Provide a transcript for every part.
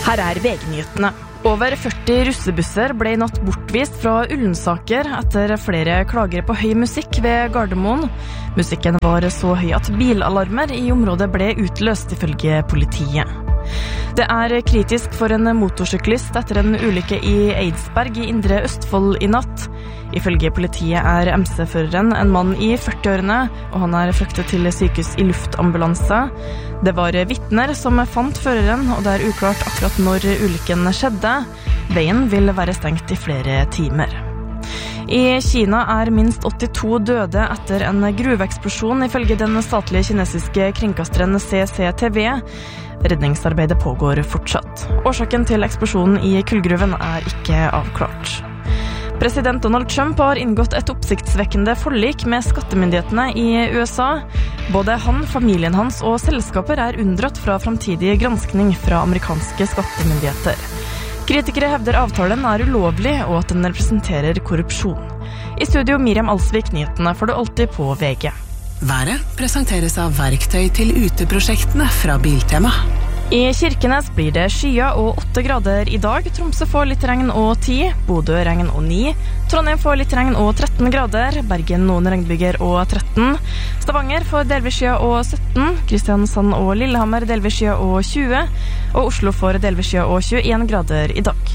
Her VG-nyhetene. Over 40 russebusser ble I natt bortvist fra Ullensaker etter flere klager på høy musikk ved Gardermoen. Musikken var så høy at bilalarmer I området ble utløst ifølge politiet. Det kritisk for en motorsyklist etter en ulykke I Eidsberg I Indre Østfold I natt. Ifølge politiet MC-føreren en mann I 40-årene, og han fraktet til sykehus I luftambulanse. Det var vitner som fant føreren, og det uklart akkurat når ulykken skjedde. Veien vil være stengt I flere timer. I Kina minst 82 døde etter en gruveeksplosjon ifølge den statlige kinesiske kringkasteren CCTV. Redningsarbeidet pågår fortsatt. Årsaken til eksplosjonen I kullgruven ikke avklart. President Donald Trump har inngått et oppsiktsvekkende forlik med skattemyndighetene I USA. Både han, familien hans og selskaper unndratt fra framtidig granskning fra amerikanske skattemyndigheter. Kritikere hevder avtalen ulovlig og at den representerer korrupsjon. I studio Miriam Alsvik, nyhetene får du alltid på VG. Været presenteres av verktøy til uteprosjektene fra Biltema. I Kirkenes blir det skya og 8 grader I dag. Tromsø får litt regn og 10, Bodø regn og 9, Trondheim får litt regn og 13 grader, Bergen noen regnbyger og 13, Stavanger får delvis skya og 17, Kristiansand og Lillehammer delvis skya og 20, og Oslo får delvis skya og 21 grader I dag.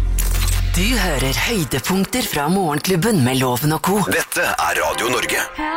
Du hører høydepunkter fra Morgenklubben med Loven og Co. Dette Radio Norge.